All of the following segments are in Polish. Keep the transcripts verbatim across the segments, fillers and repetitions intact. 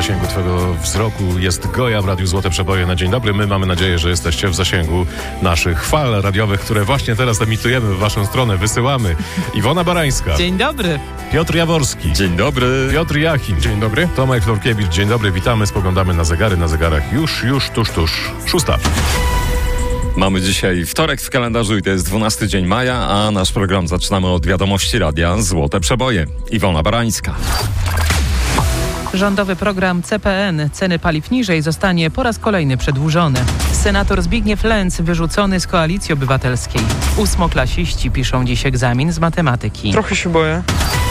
zasięgu twojego wzroku jest Goja w Radiu Złote Przeboje na dzień dobry. My mamy nadzieję, że jesteście w zasięgu naszych fal radiowych, które właśnie teraz emitujemy w waszą stronę, wysyłamy. Iwona Barańska. Dzień dobry. Piotr Jaworski. Dzień dobry. Piotr Jachim. Dzień dobry. Tomek Florkiewicz. Dzień dobry, witamy. Spoglądamy na zegary. Na zegarach już, już, tuż, tuż. Szósta. Mamy dzisiaj wtorek w kalendarzu i to jest dwunasty dzień maja, a nasz program zaczynamy od wiadomości radia Złote Przeboje. Iwona Barańska. Rządowy program C P N ceny paliw niżej zostanie po raz kolejny przedłużony. Senator Zbigniew Lęc wyrzucony z Koalicji Obywatelskiej. Ósmoklasiści piszą dziś egzamin z matematyki. Trochę się boję.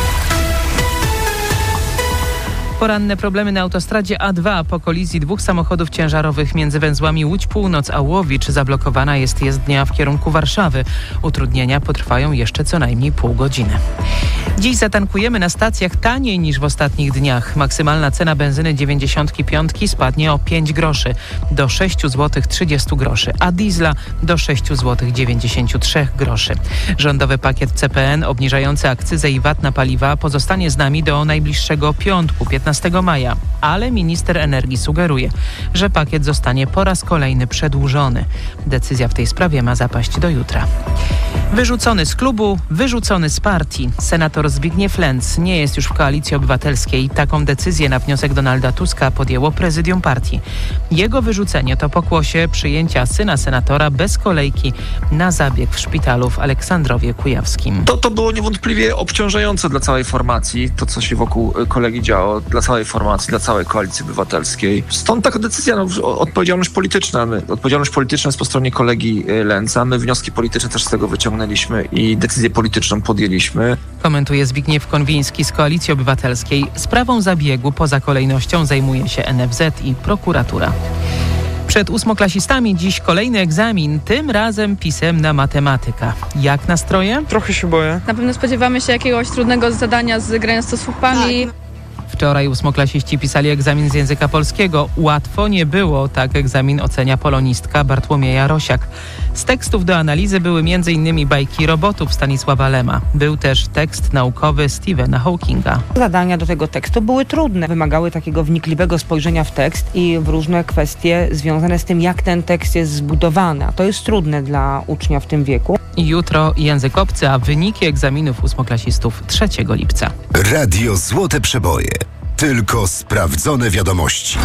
Poranne problemy na autostradzie A dwa po kolizji dwóch samochodów ciężarowych między węzłami Łódź Północ a Łowicz. Zablokowana jest jezdnia w kierunku Warszawy. Utrudnienia potrwają jeszcze co najmniej pół godziny. Dziś zatankujemy na stacjach taniej niż w ostatnich dniach. Maksymalna cena benzyny dziewięćdziesiątki piątki spadnie o pięć groszy do sześć złotych trzydzieści groszy, a diesla do sześć złotych dziewięćdziesiąt trzy groszy. Rządowy pakiet C P N obniżający akcyzę i V A T na paliwa pozostanie z nami do najbliższego piątku, piętnastego maja, ale minister energii sugeruje, że pakiet zostanie po raz kolejny przedłużony. Decyzja w tej sprawie ma zapaść do jutra. Wyrzucony z klubu, wyrzucony z partii. Senator Zbigniew Lęc nie jest już w Koalicji Obywatelskiej. Taką decyzję na wniosek Donalda Tuska podjęło prezydium partii. Jego wyrzucenie to pokłosie przyjęcia syna senatora bez kolejki na zabieg w szpitalu w Aleksandrowie Kujawskim. To, to było niewątpliwie obciążające dla całej formacji, to co się wokół kolegi działo, dla całej formacji, dla całej Koalicji Obywatelskiej. Stąd taka decyzja, no, odpowiedzialność polityczna. My, odpowiedzialność polityczna jest po stronie kolegi Lęca. My wnioski polityczne też z tego wyciągnęliśmy i decyzję polityczną podjęliśmy. Komentuje Zbigniew Konwiński z Koalicji Obywatelskiej. Sprawą zabiegu poza kolejnością zajmuje się N F Z i prokuratura. Przed ósmoklasistami dziś kolejny egzamin, tym razem pisemna matematyka. Jak nastroje? Trochę się boję. Na pewno spodziewamy się jakiegoś trudnego zadania z grania z słupami. Tak. Wczoraj ósmoklasiści pisali egzamin z języka polskiego. Łatwo nie było, tak egzamin ocenia polonistka Bartłomieja Rosiak. Z tekstów do analizy były między innymi bajki robotów Stanisława Lema. Był też tekst naukowy Stephena Hawkinga. Zadania do tego tekstu były trudne. Wymagały takiego wnikliwego spojrzenia w tekst i w różne kwestie związane z tym, jak ten tekst jest zbudowany. A to jest trudne dla ucznia w tym wieku. Jutro język obcy, a wyniki egzaminów ósmoklasistów trzeciego lipca. Radio Złote Przeboje. Tylko sprawdzone wiadomości.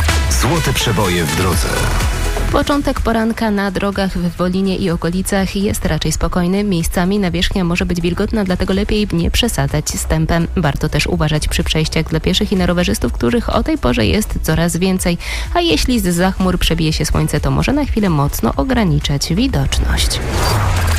Złote Przeboje w drodze. Początek poranka na drogach w Wolinie i okolicach jest raczej spokojny. Miejscami nawierzchnia może być wilgotna, dlatego lepiej nie przesadzać z tempem. Warto też uważać przy przejściach dla pieszych i na rowerzystów, których o tej porze jest coraz więcej. A jeśli z zachmur przebije się słońce, to może na chwilę mocno ograniczać widoczność.